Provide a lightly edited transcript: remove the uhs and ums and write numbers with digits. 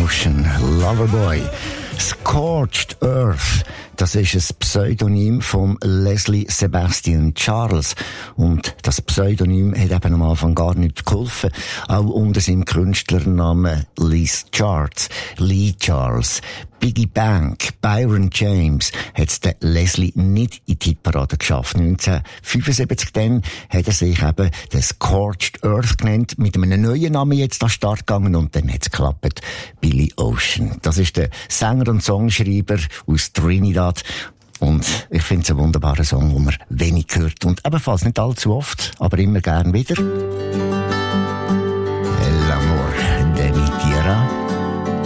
Ocean, Loverboy. Scorched Earth, das ist ein Pseudonym von Leslie Sebastian Charles. Und das Pseudonym hat eben am Anfang gar nicht geholfen. Auch unter seinem Künstlernamen Lee Charles, Biggie Bank, Byron James hat der Leslie nicht in die Hitparade geschafft. 1975 dann hat er sich eben den Scorched Earth genannt, mit einem neuen Namen jetzt an den Start gegangen und dann hat's geklappt. Billy Ocean. Das ist der Sänger und Songschreiber aus Trinidad. Und ich finde es ein wunderbarer Song, den man wenig hört. Und ebenfalls nicht allzu oft, aber immer gern wieder. L'amor de mi tierra.